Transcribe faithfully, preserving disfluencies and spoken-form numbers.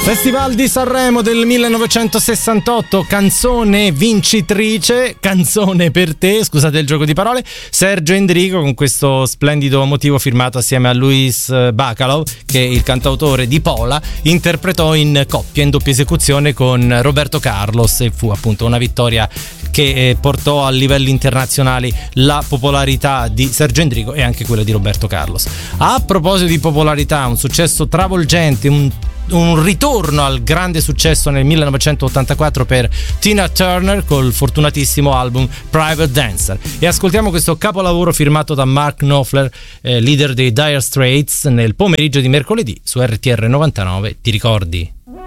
Festival di Sanremo del millenovecentosessantotto, canzone vincitrice, canzone per te, scusate il gioco di parole, Sergio Endrico con questo splendido motivo firmato assieme a Luis Bacalov, che il cantautore di Pola interpretò in coppia, in doppia esecuzione con Roberto Carlos, e fu appunto una vittoria che portò a livelli internazionali la popolarità di Sergio Endrico e anche quella di Roberto Carlos. A proposito di popolarità, un successo travolgente, un un ritorno al grande successo nel millenovecentottantaquattro per Tina Turner col fortunatissimo album Private Dancer, e ascoltiamo questo capolavoro firmato da Mark Knopfler, eh, leader dei Dire Straits, nel pomeriggio di mercoledì su R T R novantanove. Ti ricordi?